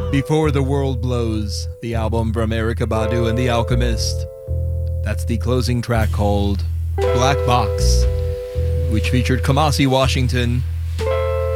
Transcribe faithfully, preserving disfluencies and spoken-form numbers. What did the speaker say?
Before the World Blows, the album from Erykah Badu and The Alchemist. That's the closing track called Black Box, which featured Kamasi Washington